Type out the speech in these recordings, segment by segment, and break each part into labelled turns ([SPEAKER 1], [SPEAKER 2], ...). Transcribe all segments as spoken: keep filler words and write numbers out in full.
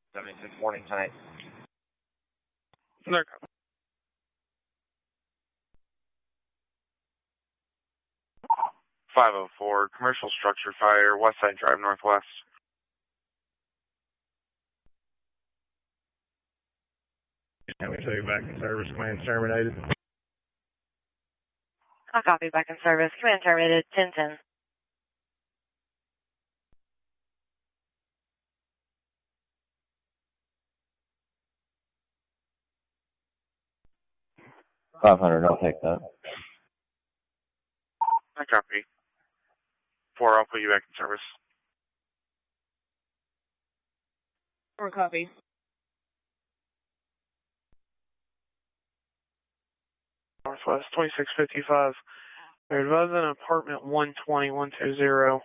[SPEAKER 1] seventy-six morning tonight.
[SPEAKER 2] No. five oh four, commercial structure fire, West Side Drive Northwest.
[SPEAKER 1] Can we show you back in service? Command terminated.
[SPEAKER 3] I'll copy back in service. Command terminated, ten ten.
[SPEAKER 1] five hundred, I'll take that.
[SPEAKER 2] I copy. Four, I'll put you back in service.
[SPEAKER 3] Or copy.
[SPEAKER 2] Northwest, twenty-six fifty-five. They're advising apartment one twenty, one twenty.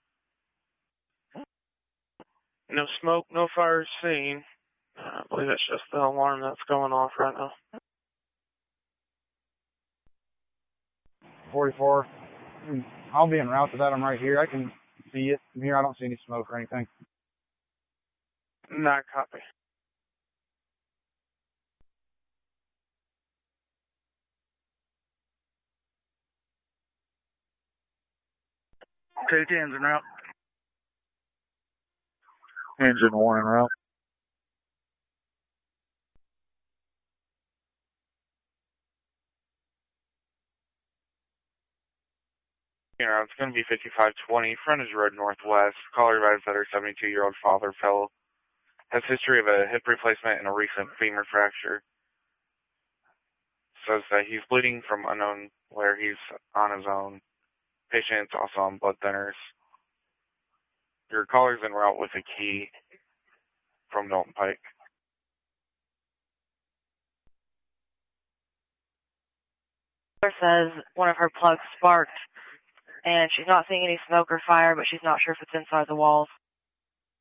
[SPEAKER 2] No smoke, no fire seen. I believe it's just the alarm that's going off right now.
[SPEAKER 4] forty-four. I'll be en route to that. I'm right here. I can see it from here. I don't see any smoke or anything.
[SPEAKER 2] Not copy.
[SPEAKER 5] Okay, ten's en route. Engine one en route.
[SPEAKER 2] You know, it's going to be fifty-five twenty, Frontage Road Northwest. Caller advised that her seventy-two-year-old father fell. Has history of a hip replacement and a recent femur fracture. Says that he's bleeding from unknown where he's on his own. Patient's also on blood thinners. Your caller's en route with a key from Dalton Pike.
[SPEAKER 3] Says one of her plugs sparked, and she's not seeing any smoke or fire, but she's not sure if it's inside the walls.